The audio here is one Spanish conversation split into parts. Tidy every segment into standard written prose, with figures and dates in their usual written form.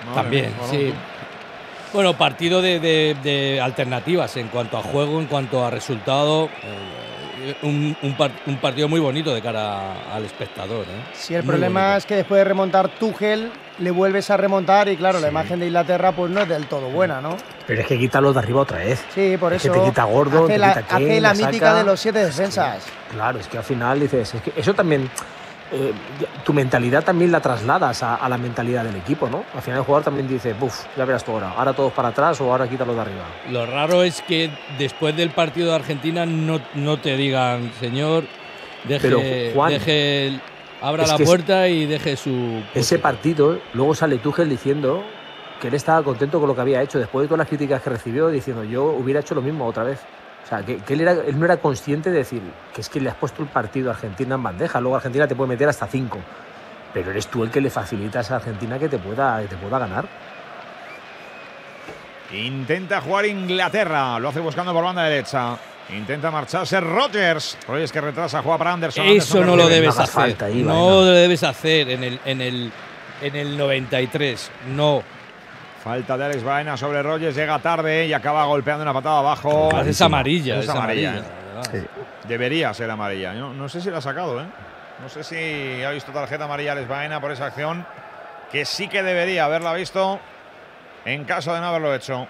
También, sí. Bueno, partido de alternativas en cuanto a juego, en cuanto a resultado. Un partido muy bonito de cara al espectador. Sí, el problema es que después de remontar Tuchel, le vuelves a remontar y claro, la imagen de Inglaterra pues no es del todo buena, ¿no? Pero es que quita los de arriba otra vez. Sí, por eso. Que te quita Gordon, hace la mítica de los 7 defensas. Claro, es que al final dices, es que eso también, tu mentalidad también la trasladas a la mentalidad del equipo, ¿no? Al final el jugador también dice, ya verás tú ahora todos para atrás o ahora quita los de arriba. Lo raro es que después del partido de Argentina no te digan, señor, abra la puerta y deje su... Ese partido, luego sale Tuchel diciendo que él estaba contento con lo que había hecho, después de todas las críticas que recibió, diciendo, yo hubiera hecho lo mismo otra vez. O sea, que él no era consciente de decir que es que le has puesto el partido a Argentina en bandeja, luego Argentina te puede meter hasta 5, pero eres tú el que le facilitas a Argentina que te pueda ganar. Intenta jugar Inglaterra, lo hace buscando por banda derecha. Intenta marcharse Rodgers que retrasa, juega para Anderson. Eso no lo debes hacer. No lo debes hacer en el 93. No. Falta de Alex Baena sobre Rodgers, llega tarde y acaba golpeando una patada abajo. Es amarilla. Es amarilla. Sí. Debería ser amarilla. No sé si la ha sacado, No sé si ha visto tarjeta amarilla Alex Baena por esa acción, que sí que debería haberla visto en caso de no haberlo hecho.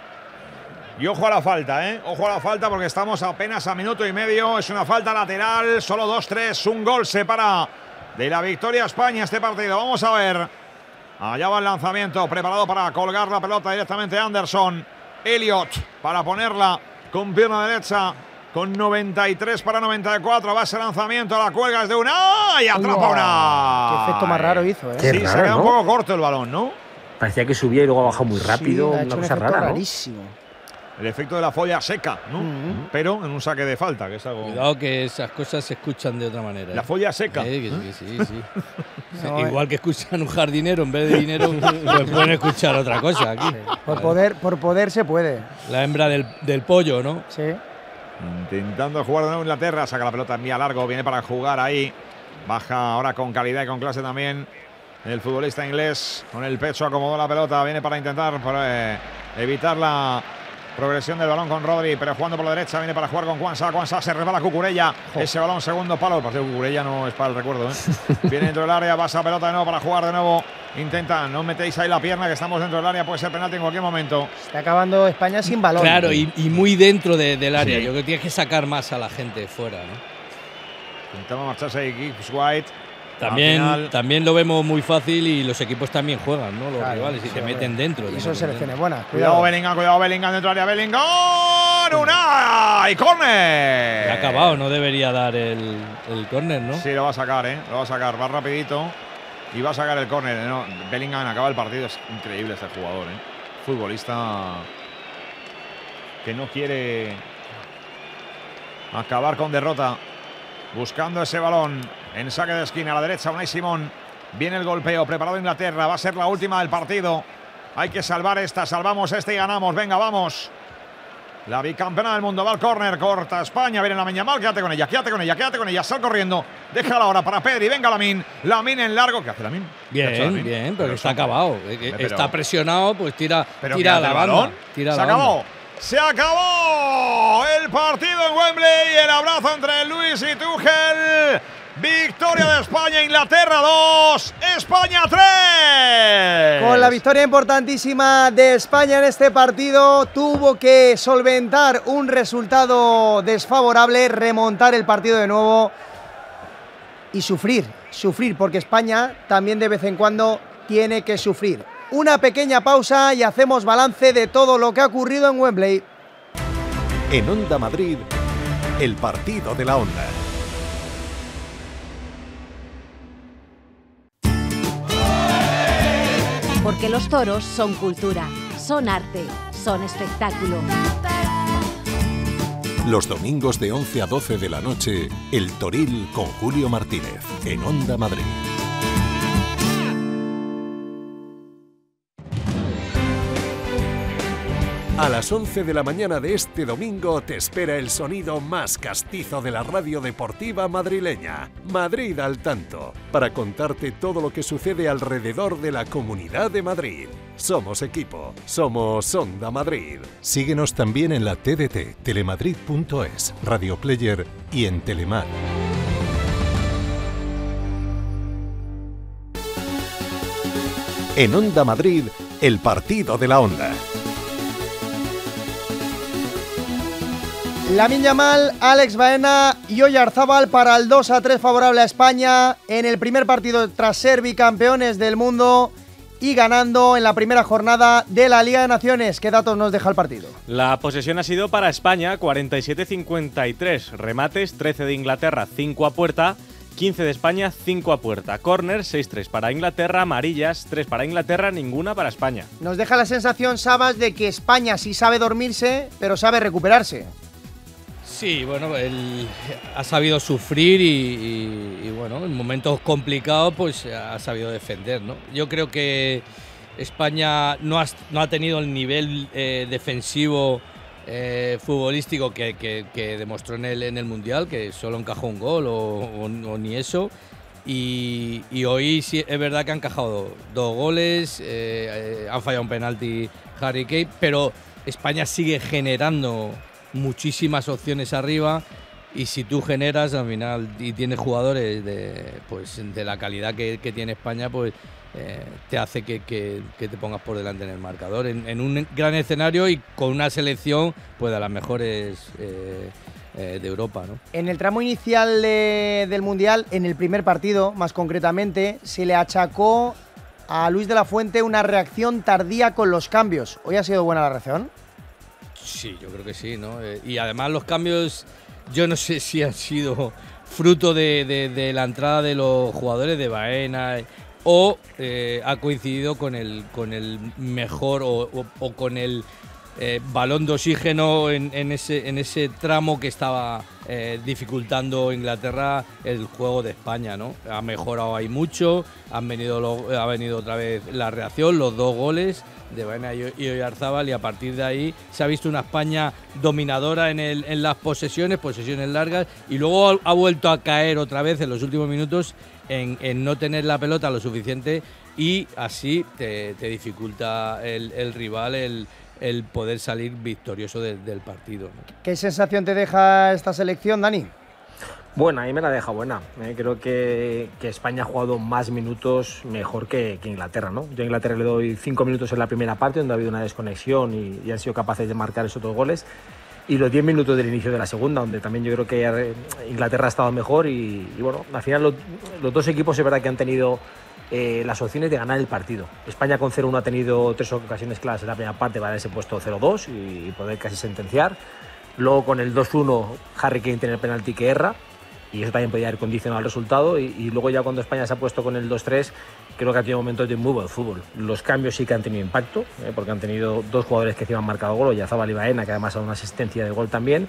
Y ojo a la falta, Ojo a la falta porque estamos apenas a minuto y medio. Es una falta lateral, solo 2-3. Un gol separa de la victoria a España este partido. Vamos a ver. Allá va el lanzamiento, preparado para colgar la pelota directamente Anderson. Elliot para ponerla con pierna derecha, con 93 para 94. Va ese lanzamiento, la cuelga es de una. ¡Y atrapa una! Qué efecto más raro hizo, Qué sí, raro, se queda un ¿no? poco corto el balón, ¿no? Parecía que subía y luego bajó muy rápido. Sí, una cosa rara, rarísimo. El efecto de la folla seca, ¿no? Pero en un saque de falta, que es algo... Cuidado que esas cosas se escuchan de otra manera. La folla seca. Sí. No, igual que escuchan un jardinero, en vez de dinero, pues pueden escuchar otra cosa aquí. Sí. Por poder se puede. La hembra del pollo, ¿no? Sí. Intentando jugar de nuevo Inglaterra, saca la pelota, envía largo, viene para jugar ahí. Baja ahora con calidad y con clase también el futbolista inglés. Con el pecho acomodó la pelota, viene para intentar evitar la progresión del balón con Rodri, pero jugando por la derecha, viene para jugar con Kwanza se resbala Cucurella, ese balón segundo palo, el partido de Cucurella no es para el recuerdo, Viene dentro del área, pasa pelota de nuevo para jugar de nuevo, intenta, no metéis ahí la pierna que estamos dentro del área, puede ser penalti en cualquier momento. Está acabando España sin balón. Claro, y muy dentro del área, yo creo que tienes que sacar más a la gente fuera, ¿no? Intentaba marcharse ahí Gibbs White. También lo vemos muy fácil y los equipos también juegan, ¿no? Los rivales y te meten dentro. Y son selecciones buenas. Cuidado Bellingham dentro del área. Bellingham, ¡Unai! ¡Córner! Ha acabado, no debería dar el córner, ¿no? Sí, lo va a sacar, Lo va a sacar, va rapidito y va a sacar el córner. No, Bellingham acaba el partido, es increíble este jugador, Futbolista que no quiere acabar con derrota. Buscando ese balón en saque de esquina a la derecha, Unai Simón. Viene el golpeo, preparado Inglaterra. Va a ser la última del partido. Hay que salvar esta, salvamos este y ganamos. Venga, vamos. La bicampeona del mundo va al córner, corta España. Viene Lamine Yamal, quédate con ella. Sal corriendo. Déjala ahora para Pedri. Venga Lamine en largo. ¿Qué hace Lamine? Bien, pero está acabado. Está presionado, pues tira a la banda. Se acabó. Se acabó el partido en Wembley. El abrazo entre Luis y Tuchel. Victoria de España, Inglaterra 2, España 3. Con la victoria importantísima de España en este partido, tuvo que solventar un resultado desfavorable, remontar el partido de nuevo y sufrir, porque España también de vez en cuando tiene que sufrir. Una pequeña pausa y hacemos balance de todo lo que ha ocurrido en Wembley. En Onda Madrid, el partido de la Onda. Porque los toros son cultura, son arte, son espectáculo. Los domingos de 11 a 12 de la noche, El Toril con Julio Martínez, en Onda Madrid. A las 11 de la mañana de este domingo te espera el sonido más castizo de la radio deportiva madrileña, Madrid al tanto, para contarte todo lo que sucede alrededor de la Comunidad de Madrid. Somos equipo, somos Onda Madrid. Síguenos también en la TDT, telemadrid.es, Radio Player y en Telemar. En Onda Madrid, el partido de la Onda. Lamine Yamal, Alex Baena y Oyarzábal para el 2-3 favorable a España en el primer partido tras ser bicampeones del mundo y ganando en la primera jornada de la Liga de Naciones. ¿Qué datos nos deja el partido? La posesión ha sido para España, 47-53. Remates, 13 de Inglaterra, 5 a puerta. 15 de España, 5 a puerta. Córner, 6-3 para Inglaterra. Amarillas, 3 para Inglaterra, ninguna para España. Nos deja la sensación, Sabas, de que España sí sabe dormirse, pero sabe recuperarse. Sí, bueno, él ha sabido sufrir y bueno, en momentos complicados pues ha sabido defender, ¿no? Yo creo que España no ha tenido el nivel defensivo futbolístico que demostró en el Mundial, que solo encajó un gol o ni eso. Y hoy sí es verdad que han encajado 2 goles, han fallado un penalti Harry Kane, pero España sigue generando muchísimas opciones arriba, y si tú generas al final y tienes jugadores de la calidad que tiene España, pues te hace que te pongas por delante en el marcador en un gran escenario y con una selección pues de las mejores de Europa, ¿no? En el tramo inicial del Mundial, en el primer partido más concretamente, se le achacó a Luis de la Fuente una reacción tardía con los cambios. ¿Hoy ha sido buena la reacción? Sí, yo creo que sí, ¿no? Y además los cambios, yo no sé si han sido fruto de la entrada de los jugadores de Baena o ha coincidido con el mejor o con el balón de oxígeno en ese tramo que estaba dificultando Inglaterra el juego de España, ¿no? Ha mejorado ahí mucho, ha venido otra vez la reacción, los 2 goles de Baena y Oyarzábal, y a partir de ahí se ha visto una España dominadora en las posesiones largas, y luego ha vuelto a caer otra vez en los últimos minutos en no tener la pelota lo suficiente, y así te dificulta el rival el poder salir victorioso del partido, ¿no? ¿Qué sensación te deja esta selección, Dani? Buena, a mí me la deja buena. Creo que España ha jugado más minutos mejor que Inglaterra, ¿no? Yo a Inglaterra le doy 5 minutos en la primera parte, donde ha habido una desconexión y han sido capaces de marcar esos 2 goles. Y los 10 minutos del inicio de la segunda, donde también yo creo que Inglaterra ha estado mejor. Y bueno, al final los 2 equipos es verdad que han tenido las opciones de ganar el partido. España con 0-1 ha tenido 3 ocasiones claras en la primera parte para haberse puesto 0-2 y poder casi sentenciar. Luego con el 2-1 Harry Kane tiene el penalti que erra, y eso también podía haber condicionado el resultado, y luego ya cuando España se ha puesto con el 2-3, creo que ha tenido momentos de muy buen fútbol. Los cambios sí que han tenido impacto, porque han tenido 2 jugadores que encima han marcado gol, Oyarzábal y Baena, que además ha dado una asistencia de gol también.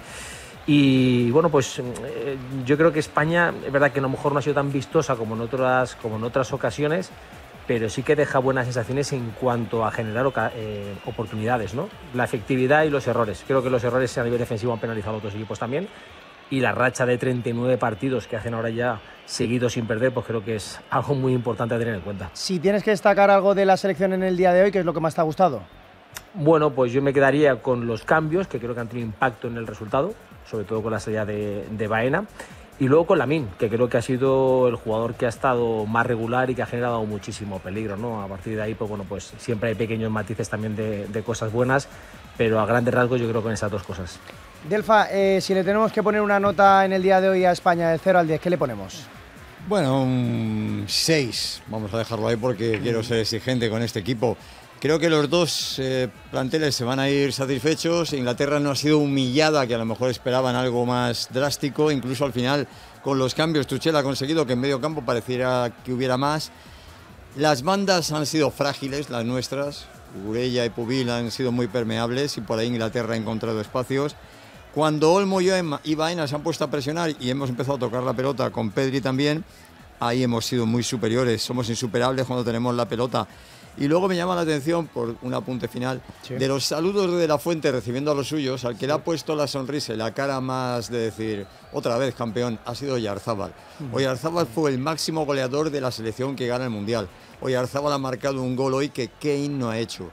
Y bueno, pues yo creo que España, es verdad que a lo mejor no ha sido tan vistosa como en otras ocasiones, pero sí que deja buenas sensaciones en cuanto a generar oportunidades, ¿no? La efectividad y los errores. Creo que los errores a nivel defensivo han penalizado a otros equipos también, y la racha de 39 partidos que hacen ahora ya seguidos sin perder, pues creo que es algo muy importante a tener en cuenta. Si tienes que destacar algo de la selección en el día de hoy, ¿qué es lo que más te ha gustado? Bueno, pues yo me quedaría con los cambios, que creo que han tenido impacto en el resultado, sobre todo con la salida de Baena, y luego con Lamine, que creo que ha sido el jugador que ha estado más regular y que ha generado muchísimo peligro, ¿no? A partir de ahí, pues bueno, pues siempre hay pequeños matices también de cosas buenas, pero a grandes rasgos yo creo que en esas 2 cosas. Delfa, si le tenemos que poner una nota en el día de hoy a España del 0 al 10, ¿qué le ponemos? Bueno, un 6, vamos a dejarlo ahí porque quiero ser exigente con este equipo. Creo que los 2 planteles se van a ir satisfechos. Inglaterra no ha sido humillada, que a lo mejor esperaban algo más drástico. Incluso al final, con los cambios, Tuchel ha conseguido que en medio campo pareciera que hubiera más. Las bandas han sido frágiles, las nuestras. Urella y Pubil han sido muy permeables y por ahí Inglaterra ha encontrado espacios. Cuando Olmo y Baena se han puesto a presionar y hemos empezado a tocar la pelota con Pedri también, ahí hemos sido muy superiores. Somos insuperables cuando tenemos la pelota. Y luego me llama la atención, por un apunte final, de los saludos de De La Fuente recibiendo a los suyos, al que le ha puesto la sonrisa y la cara más de decir, otra vez campeón, ha sido Oyarzábal. Oyarzábal fue el máximo goleador de la selección que gana el Mundial. Oyarzábal ha marcado un gol hoy que Kane no ha hecho.